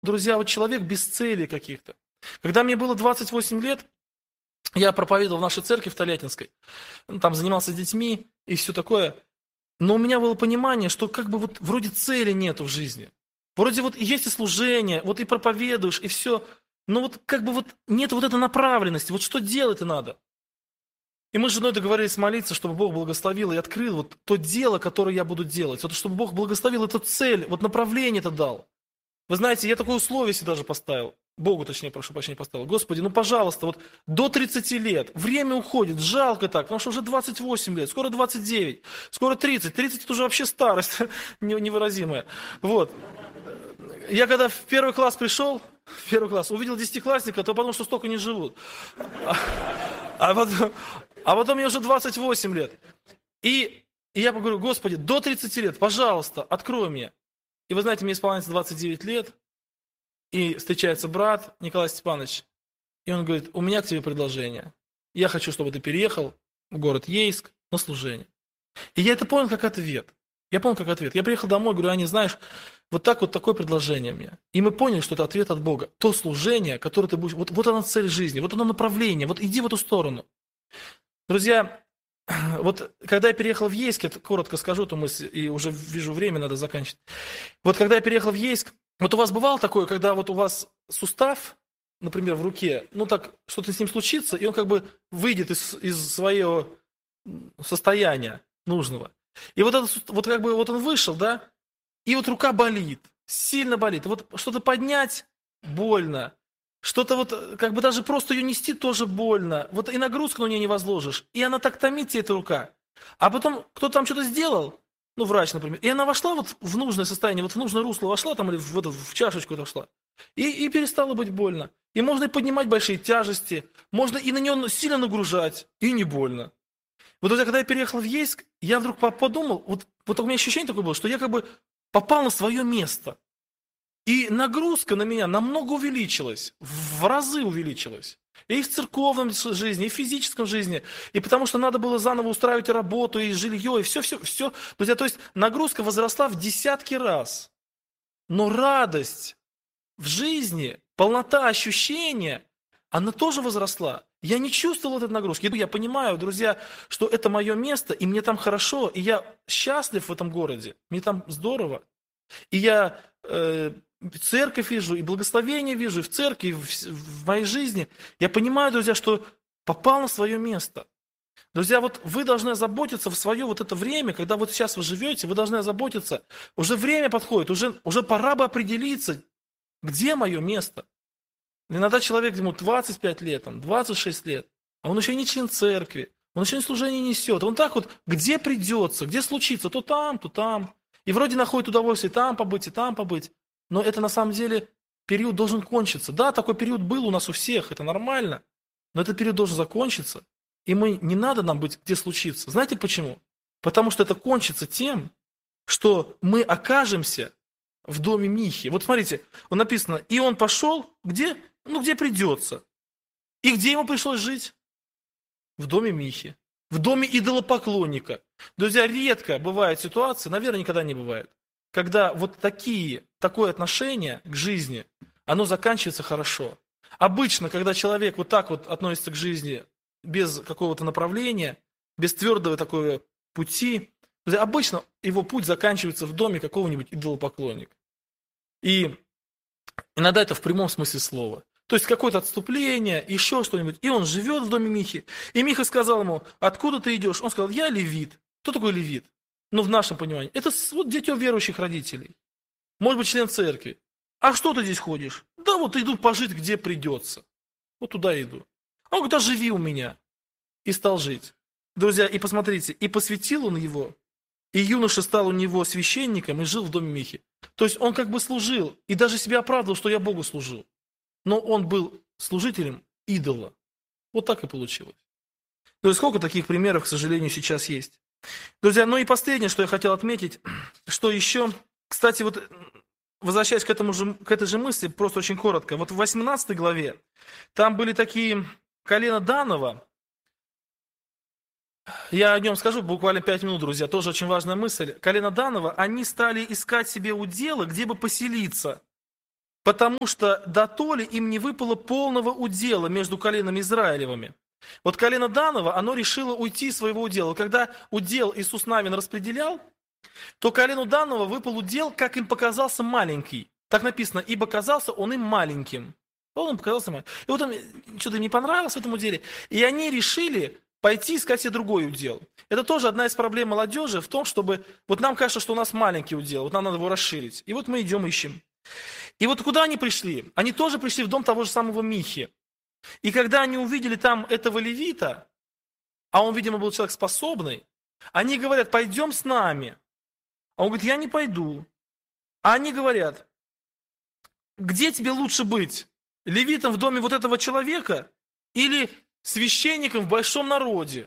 друзья, вот человек без цели каких-то. Когда мне было 28 лет, я проповедовал в нашей церкви в Тольяттинской. Ну, там занимался с детьми и все такое. Но у меня было понимание, что как бы вот вроде цели нету в жизни. Вроде вот есть и служение, вот и проповедуешь, и все. Но вот как бы вот нет вот этой направленности. Вот что делать-то надо? И мы с женой договорились молиться, чтобы Бог благословил и открыл вот то дело, которое я буду делать. Вот чтобы Бог благословил эту цель, вот направление это дал. Вы знаете, я такое условие себе даже поставил. Богу, точнее, прошу прощения, поставил. Господи, ну, пожалуйста, вот до 30 лет, время уходит, жалко так, потому что уже 28 лет, скоро 29, скоро 30. 30 это уже вообще старость невыразимая. Вот. Я когда в первый класс пришел, в первый класс, увидел десятиклассника, то подумал, что столько не живут. А потом, а потом мне уже 28 лет. И я говорю, Господи, до 30 лет, пожалуйста, открой мне. И вы знаете, мне исполняется 29 лет, и встречается брат Николай Степанович, и он говорит, у меня к тебе предложение. Я хочу, чтобы ты переехал в город Ейск на служение. И я это понял как ответ. Я понял как ответ. Я приехал домой, говорю, Аня, знаешь, вот так вот такое предложение мне. И мы поняли, что это ответ от Бога. То служение, которое ты будешь... Вот оно цель жизни, вот оно направление, вот иди в эту сторону. Друзья, вот когда я переехал в Ейск, я коротко скажу эту мысль, и уже вижу время, надо заканчивать. Вот когда я переехал в Ейск, вот у вас бывало такое, когда вот у вас сустав, например, в руке, ну так что-то с ним случится, и он как бы выйдет из своего состояния нужного. И вот, вот как бы вот он вышел, да, и вот рука болит, сильно болит. Вот что-то поднять больно, что-то вот как бы даже просто ее нести тоже больно. Вот и нагрузку на нее не возложишь, и она так томит тебе эта рука. А потом кто-то там что-то сделал, ну, врач, например, и она вошла вот в нужное состояние, вот в нужное русло вошла там или в чашечку вошла, и перестало быть больно. И можно и поднимать большие тяжести, можно и на нее сильно нагружать, и не больно. Вот, друзья, когда я переехал в Ейск, я вдруг подумал, вот у меня ощущение такое было, что я как бы попал на свое место. И нагрузка на меня намного увеличилась, в разы увеличилась. И в церковном жизни, и в физическом жизни. И потому что надо было заново устраивать работу, и жилье, и все. Друзья, то есть нагрузка возросла в десятки раз. Но радость в жизни, полнота ощущения, она тоже возросла. Я не чувствовал этой нагрузки. Я понимаю, друзья, что это мое место, и мне там хорошо, и я счастлив в этом городе. Мне там здорово. И я церковь вижу, и благословение вижу, и в церкви, и в моей жизни. Я понимаю, друзья, что попал на свое место. Друзья, вот вы должны заботиться в свое вот это время, когда вот сейчас вы живете, вы должны заботиться. Уже время подходит, уже пора бы определиться, где мое место. Иногда человек, ему 25 лет, там, 26 лет, а он еще не член церкви, он еще не служение несет. Он так вот, где придется, где случится, то там, то там. И вроде находит удовольствие там побыть, и там побыть. Но это на самом деле период должен кончиться. Да, такой период был у нас у всех, это нормально. Но этот период должен закончиться. И не надо нам быть, где случится. Знаете почему? Потому что это кончится тем, что мы окажемся в доме Михи. Вот смотрите, он написано, и он пошел, где? Ну, где придется. И где ему пришлось жить? В доме Михи. В доме идолопоклонника. Друзья, редко бывают ситуации, наверное, никогда не бывает, когда вот такое отношение к жизни, оно заканчивается хорошо. Обычно, когда человек вот так вот относится к жизни без какого-то направления, без твердого такого пути, друзья, обычно его путь заканчивается в доме какого-нибудь идолопоклонника. И иногда это в прямом смысле слова. То есть какое-то отступление, еще что-нибудь. И он живет в доме Михи. И Миха сказал ему, откуда ты идешь? Он сказал, я левит. Кто такой левит? Ну, в нашем понимании. Это вот дитё верующих родителей. Может быть, член церкви. А что ты здесь ходишь? Да вот иду пожить, где придется. Вот туда иду. А он говорит, а живи у меня. И стал жить. Друзья, и посмотрите, и посвятил он его, и юноша стал у него священником и жил в доме Михи. То есть он как бы служил, и даже себя оправдывал, что я Богу служу. Но он был служителем идола. Вот так и получилось. То есть сколько таких примеров, к сожалению, сейчас есть. Друзья, ну и последнее, что я хотел отметить, что еще, кстати, вот возвращаясь к этой же мысли, просто очень коротко. Вот в 18 главе там были такие колено Данова. Я о нем скажу буквально 5 минут, друзья, тоже очень важная мысль. Колено Данова, они стали искать себе удела, где бы поселиться. потому что дотоле им не выпало полного удела между коленами Израилевыми. Вот колено Данова, оно решило уйти из своего удела. Когда удел Иисус Навин распределял, то колену Данова выпал удел, как им показался, маленький. Так написано, ибо казался он им маленьким. Он им показался маленьким. И вот он что-то им не понравилось в этом уделе. И они решили пойти искать себе другой удел. Это тоже одна из проблем молодежи в том, чтобы... Вот нам кажется, что у нас маленький удел, вот нам надо его расширить. И вот мы идем ищем. И вот куда они пришли? Они тоже пришли в дом того же самого Михи. И когда они увидели там этого левита, а он, видимо, был человек способный, они говорят, пойдем с нами. А он говорит, я не пойду. А они говорят, где тебе лучше быть? Левитом в доме вот этого человека или священником в большом народе?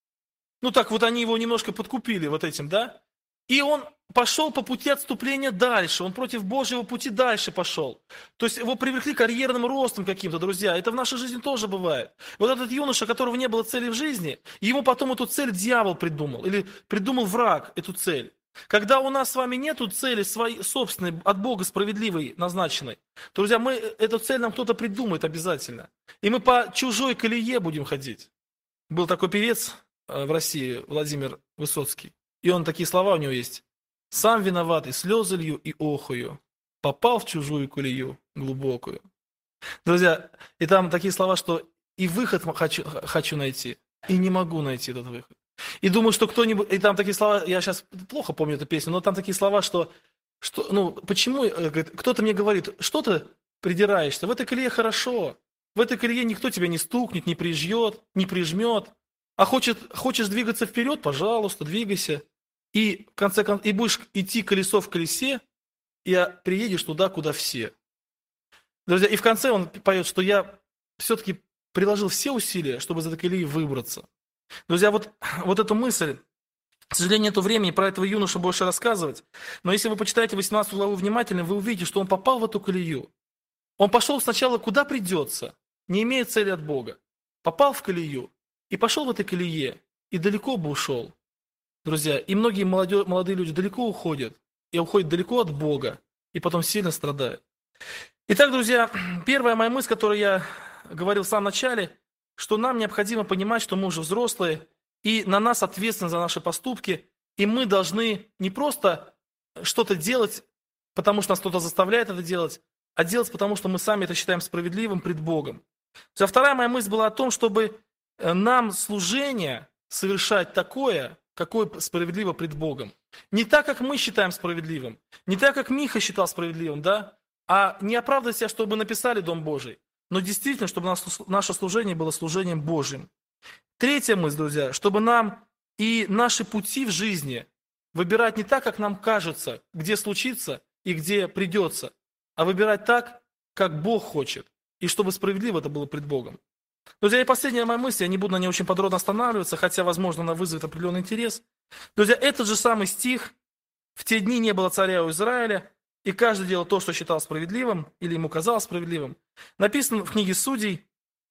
Ну так вот они его немножко подкупили вот этим, да? И он пошел по пути отступления дальше, он против Божьего пути дальше пошел. То есть его привлекли карьерным ростом каким-то, друзья. Это в нашей жизни тоже бывает. Вот этот юноша, у которого не было цели в жизни, ему потом эту цель дьявол придумал, или придумал враг эту цель. Когда у нас с вами нету цели своей собственной, от Бога справедливой, назначенной, то, друзья, эту цель нам кто-то придумает обязательно. И мы по чужой колее будем ходить. Был такой певец в России, Владимир Высоцкий. И он, такие слова у него есть. «Сам виноватый, слезы лью и охую, попал в чужую колею глубокую». Друзья, и там такие слова, что и выход хочу найти, и не могу найти этот выход. И думаю, что кто-нибудь... И там такие слова, я сейчас плохо помню эту песню, но там такие слова, что ну, почему... Кто-то мне говорит, что ты придираешься? В этой колее хорошо. В этой колее никто тебя не стукнет, не прижмет, не прижмет. А хочешь двигаться вперед, пожалуйста, двигайся. И в конце концов, и будешь идти колесо в колесе, и приедешь туда, куда все. Друзья, и в конце он поет, что я все-таки приложил все усилия, чтобы из этой колеи выбраться. Друзья, вот эту мысль, к сожалению, нету времени про этого юношу больше рассказывать, но если вы почитаете 18 главу внимательно, вы увидите, что он попал в эту колею. Он пошел сначала куда придется, не имея цели от Бога. Попал в колею и пошел в этой колее, и далеко бы ушел. Друзья, и многие молодые люди далеко уходят, и уходят далеко от Бога, и потом сильно страдают. Итак, друзья, первая моя мысль, которую я говорил в самом начале, что нам необходимо понимать, что мы уже взрослые, и на нас ответственность за наши поступки, и мы должны не просто что-то делать, потому что нас кто-то заставляет это делать, а делать, потому что мы сами это считаем справедливым пред Богом. Вторая моя мысль была о том, чтобы нам служение совершать такое, какое справедливо пред Богом. Не так, как мы считаем справедливым, не так, как Миха считал справедливым, да, а не оправдывать себя, чтобы написали Дом Божий, но действительно, чтобы наше служение было служением Божьим. Третья мысль, друзья, чтобы нам и наши пути в жизни выбирать не так, как нам кажется, где случится и где придется, а выбирать так, как Бог хочет, и чтобы справедливо это было пред Богом. Друзья, и последняя моя мысль, я не буду на ней очень подробно останавливаться, хотя, возможно, она вызовет определенный интерес. Друзья, этот же самый стих: «В те дни не было царя у Израиля, и каждый делал то, что считал справедливым, или ему казалось справедливым», написано в книге Судей,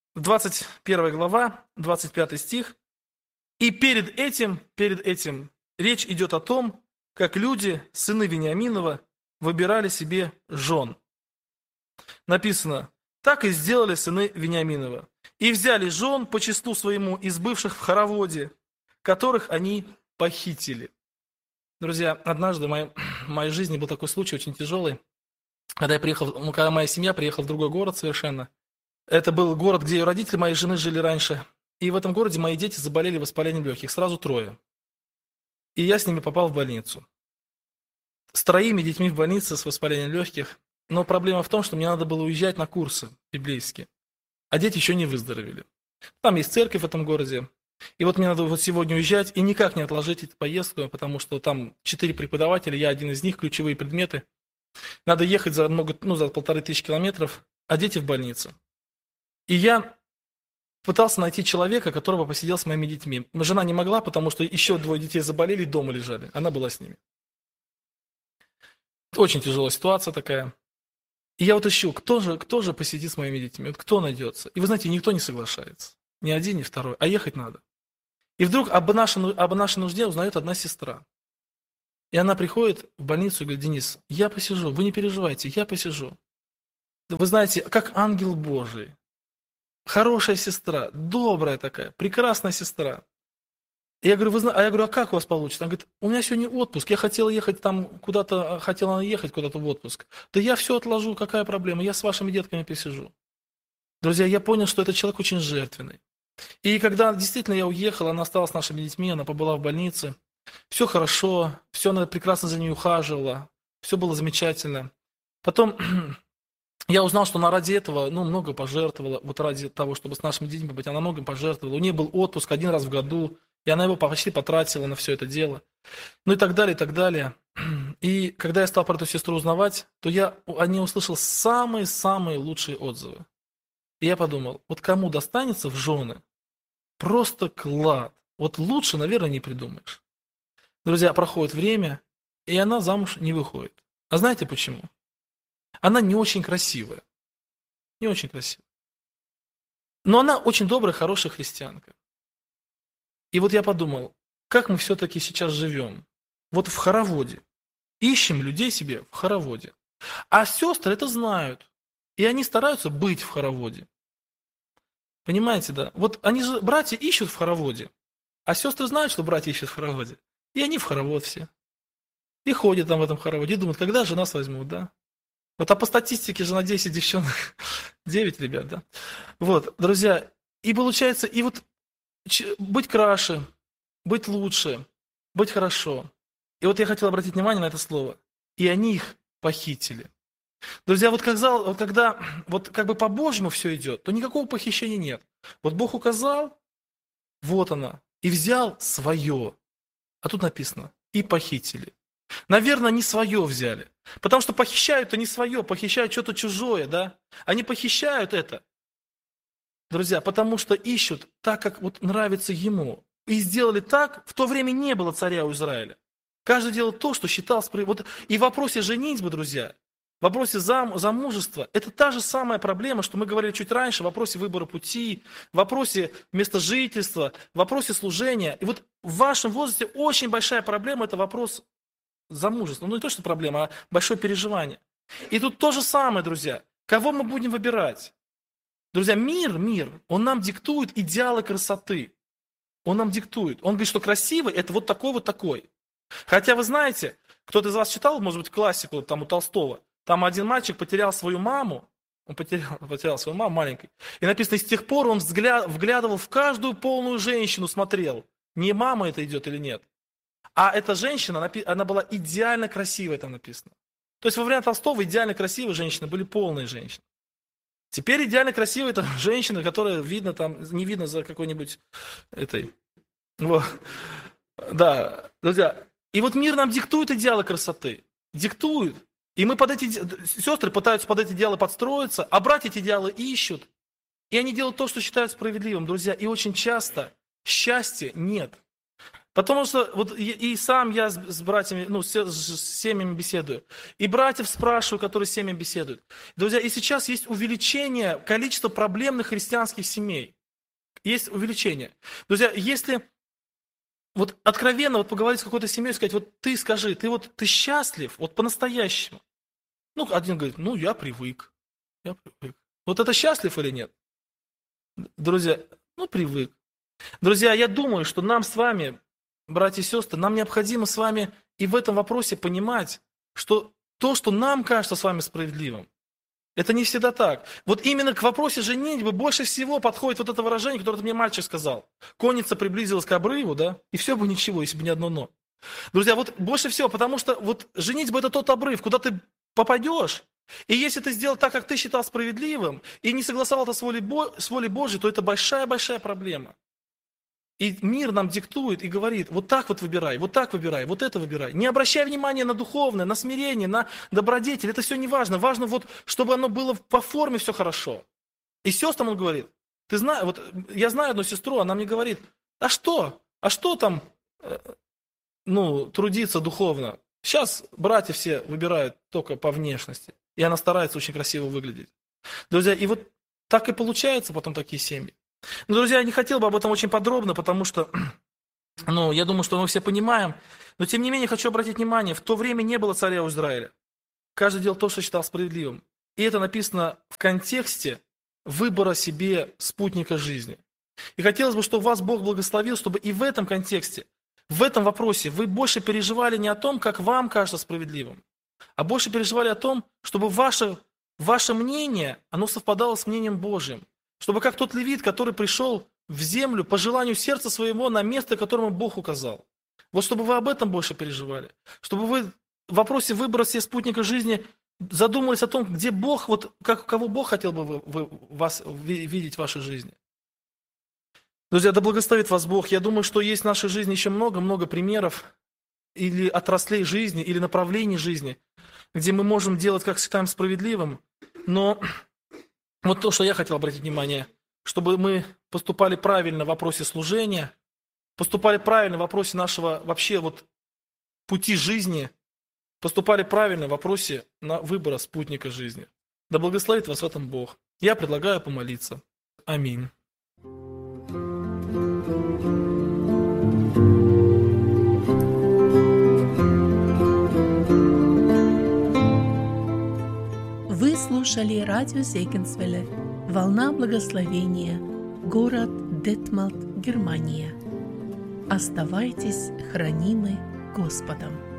21 глава, 25 стих. И перед этим речь идет о том, как люди, сыны Вениаминова, выбирали себе жен. Написано: «Так и сделали сыны Вениаминова, и взяли жен по числу своему из бывших в хороводе, которых они похитили». Друзья, однажды в моей жизни был такой случай очень тяжелый, когда моя семья приехала в другой город совершенно. Это был город, где родители моей жены жили раньше. И в этом городе мои дети заболели воспалением легких, сразу 3. И я с ними попал в больницу. С 3 детьми в больнице с воспалением легких. Но проблема в том, что мне надо было уезжать на курсы библейские. А дети еще не выздоровели. Там есть церковь в этом городе. И вот мне надо вот сегодня уезжать и никак не отложить эту поездку, потому что там 4 преподавателя, я один из них, ключевые предметы. Надо ехать за 1500 километров, а дети в больнице. И я пытался найти человека, которого посидел с моими детьми. Жена не могла, потому что еще 2 детей заболели, дома лежали. Она была с ними. Очень тяжелая ситуация такая. И я вот ищу, кто же посидит с моими детьми, вот кто найдется. И вы знаете, никто не соглашается. Ни один, ни второй. А ехать надо. И вдруг об нашей нужде узнает одна сестра. И она приходит в больницу и говорит: «Денис, я посижу, вы не переживайте, я посижу». вы знаете, как ангел Божий. Хорошая сестра, добрая такая, прекрасная сестра. И я говорю, я говорю, а как у вас получится? Она говорит, у меня сегодня отпуск, я хотела ехать там куда-то, хотела ехать куда-то в отпуск. Да я все отложу, какая проблема, я с вашими детками посижу. Друзья, я понял, что этот человек очень жертвенный. И когда действительно я уехал, она осталась с нашими детьми, она побыла в больнице, все хорошо, все, она прекрасно за ней ухаживала, все было замечательно. Потом я узнал, что она ради этого, много пожертвовала, вот ради того, чтобы с нашими детьми быть, она многим пожертвовала. У нее был отпуск один раз в году, и она его почти потратила на все это дело. Ну и так далее, и так далее. И когда я стал про эту сестру узнавать, то я о ней услышал самые-самые лучшие отзывы. И я подумал, вот кому достанется в жены, просто клад. Вот лучше, наверное, не придумаешь. Друзья, проходит время, и она замуж не выходит. А знаете почему? Она не очень красивая. Не очень красивая. Но она очень добрая, хорошая христианка. И вот я подумал, как мы все-таки сейчас живем? Вот в хороводе. Ищем людей себе в хороводе. А сестры это знают. И они стараются быть в хороводе. Понимаете, да? Вот они же, братья ищут в хороводе. А сестры знают, что братья ищут в хороводе. И они в хоровод все. И ходят там в этом хороводе. И думают, когда же нас возьмут, да? Вот, а по статистике же на 10 девчонок 9 ребят, да? Вот, друзья, и получается, и вот быть краше, быть лучше, быть хорошо. И вот я хотел обратить внимание на это слово. И они их похитили. Друзья, когда вот как бы по-божьему все идет, то никакого похищения нет. Вот Бог указал, вот она, и взял свое. А тут написано, и похитили. Наверное, не свое взяли. Потому что похищают-то не свое, похищают что-то чужое, да? Они похищают это, друзья, потому что ищут так, как вот нравится ему. И сделали так, в то время не было царя у Израиля. Каждый делал то, что считал справедливым. Вот и в вопросе женитьбы, друзья, в вопросе замужества, это та же самая проблема, что мы говорили чуть раньше, в вопросе выбора пути, в вопросе места жительства, в вопросе служения. И вот в вашем возрасте очень большая проблема – это вопрос замужества. Ну, не то, что проблема, а большое переживание. И тут то же самое, друзья. Кого мы будем выбирать? Друзья, мир, он нам диктует идеалы красоты. Он нам диктует. Он говорит, что красивый – это вот такой, вот такой. Хотя, вы знаете, кто-то из вас читал, может быть, классику там у Толстого, там один мальчик потерял свою маму, он потерял свою маму маленькой, и написано, с тех пор он вглядывал в каждую полную женщину, смотрел, не мама это идет или нет. А эта женщина, она была идеально красивой, там написано. То есть во время Толстого идеально красивые женщины были полные женщины. Теперь идеально красивая это женщина, которая видно там, не видно за какой-нибудь этой. Вот. Да, друзья. И вот мир нам диктует идеалы красоты. Диктует. И мы сестры пытаются под эти идеалы подстроиться, а братья эти идеалы ищут. И они делают то, что считают справедливым, друзья. И очень часто счастья нет. Потому что вот и сам я с братьями, с семьями беседую. И братьев спрашиваю, которые с семьями беседуют. Друзья, и сейчас есть увеличение количества проблемных христианских семей. Есть увеличение. Друзья, если вот откровенно вот поговорить с какой-то семьей и сказать, вот ты скажи, ты счастлив, вот по-настоящему. Один говорит, я привык. Я привык. Вот это счастлив или нет? Друзья, привык. Друзья, я думаю, что нам с вами, братья и сестры, нам необходимо с вами и в этом вопросе понимать, что то, что нам кажется с вами справедливым, это не всегда так. Вот именно к вопросу женитьбы больше всего подходит вот это выражение, которое мне мальчик сказал. Конница приблизилась к обрыву, да, и все бы ничего, если бы не одно но. Друзья, вот больше всего, потому что вот женитьба это тот обрыв, куда ты попадешь, и если ты сделал так, как ты считал справедливым, и не согласовал это с волей Божьей, то это большая-большая проблема. И мир нам диктует и говорит, вот так вот выбирай, вот так выбирай, вот это выбирай. Не обращай внимания на духовное, на смирение, на добродетель. Это все не важно. Важно вот, чтобы оно было по форме все хорошо. И сестрам он говорит, ты знаешь, вот я знаю одну сестру, она мне говорит, а что там, трудиться духовно? Сейчас братья все выбирают только по внешности. И она старается очень красиво выглядеть. Друзья, и вот так и получаются потом такие семьи. Друзья, я не хотел бы об этом очень подробно, потому что, я думаю, что мы все понимаем. Но, тем не менее, хочу обратить внимание, в то время не было царя у Израиля. Каждый делал то, что считал справедливым. И это написано в контексте выбора себе спутника жизни. И хотелось бы, чтобы вас Бог благословил, чтобы и в этом контексте, в этом вопросе вы больше переживали не о том, как вам кажется справедливым, а больше переживали о том, чтобы ваше мнение, оно совпадало с мнением Божьим. Чтобы как тот левит, который пришел в землю по желанию сердца своего на место, которому Бог указал. Вот чтобы вы об этом больше переживали. Чтобы вы в вопросе выбора себе спутника жизни задумались о том, где Бог, вот кого Бог хотел бы вас видеть в вашей жизни. Друзья, да благословит вас Бог. Я думаю, что есть в нашей жизни еще много-много примеров или отраслей жизни, или направлений жизни, где мы можем делать, как считаем справедливым. Но вот то, что я хотел обратить внимание, чтобы мы поступали правильно в вопросе служения, поступали правильно в вопросе нашего вообще вот пути жизни, поступали правильно в вопросе выбора спутника жизни. Да благословит вас в этом Бог. Я предлагаю помолиться. Аминь. Вы слушали радио Зегенсвелле «Волна благословения», город Детмалт, Германия. Оставайтесь хранимы Господом.